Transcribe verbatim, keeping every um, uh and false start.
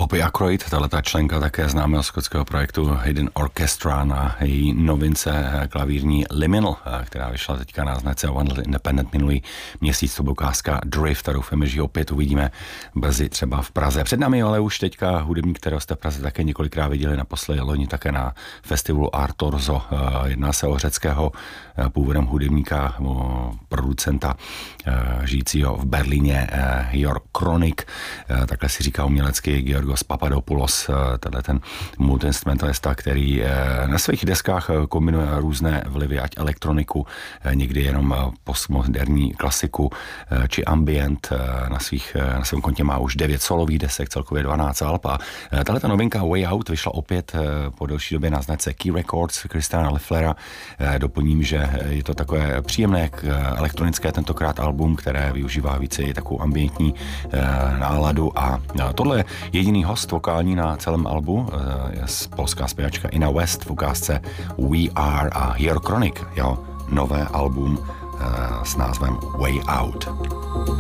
Poppy Ackroyd, tato členka také známého skotského projektu Hidden Orchestra, na její novince klavírní Liminal, která vyšla teďka na značce One Little Independent minulý měsíc, to byl ukázka Drift a doufáme, že ji opět uvidíme brzy třeba v Praze. Před námi ale už teďka hudebník, kterého jste v Praze také několikrát viděli, naposledy loni také na festivalu Art Orzo. Jedná se o řeckého původem hudebníka, producenta žijícího v Berlíně, Your Chronic, takhle si říká umělecky Georgos Papadopoulos, tenhle ten multiinstrumentalista, který na svých deskách kombinuje různé vlivy, ať elektroniku, někdy jenom postmoderní klasiku, či ambient. Na, svých, na svém kontě má už devět solových desek, celkově dvanáct alb. A tahle ta novinka Way Out vyšla opět po delší době na značce Key Records Christiana Lefflera. Doplním, že je to takové příjemné elektronické tentokrát album, které využívá více i takovou ambientní náladu, a tohle je jediný host vokální na celém albu, je polská zpěvačka Inna West v ukázce We Are a Your Chronic, jo, nové album s názvem Way Out.